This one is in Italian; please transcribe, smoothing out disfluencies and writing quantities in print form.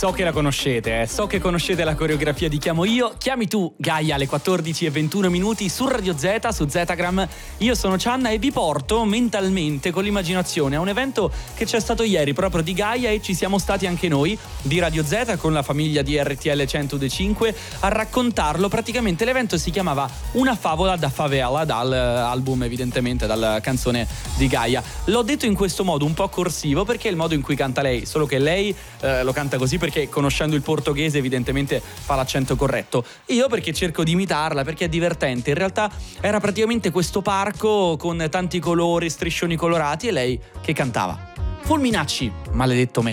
So che la conoscete, so che conoscete la coreografia di Chiamo Io. Chiami tu Gaia alle 14:21 su Radio Z, su Zetagram. Io sono Cianna e vi porto mentalmente con l'immaginazione a un evento che c'è stato ieri proprio di Gaia, e ci siamo stati anche noi di Radio Z con la famiglia di RTL 102.5 a raccontarlo. Praticamente l'evento si chiamava Una favola da favela, dall'album, evidentemente dalla canzone di Gaia. L'ho detto in questo modo un po' corsivo perché è il modo in cui canta lei, solo che lei lo canta così perché conoscendo il portoghese evidentemente fa l'accento corretto. Io perché cerco di imitarla, perché è divertente. In realtà era praticamente questo parco con tanti colori, striscioni colorati, e lei che cantava. Fulminacci, maledetto me.